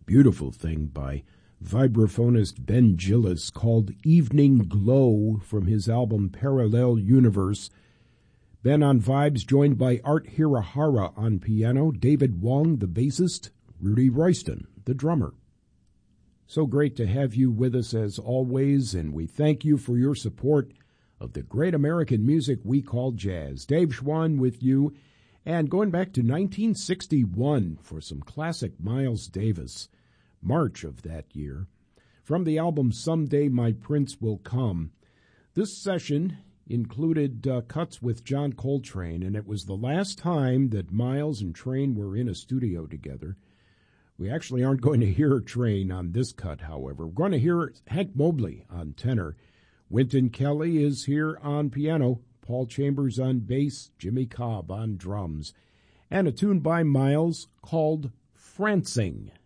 Beautiful thing by vibraphonist Ben Gillis called Evening Glow from his album Parallel Universe. Ben on vibes, joined by Art Hirahara on piano, David Wong, the bassist, Rudy Royston, the drummer. So great to have you with us as always, and we thank you for your support of the great American music we call jazz. Dave Schwann with you, and going back to 1961 for some classic Miles Davis, March of that year, from the album Someday My Prince Will Come. This session included cuts with John Coltrane, and it was the last time that Miles and Train were in a studio together. We actually aren't going to hear Train on this cut, however. We're going to hear Hank Mobley on tenor. Wynton Kelly is here on piano, Paul Chambers on bass, Jimmy Cobb on drums, and a tune by Miles called Francing.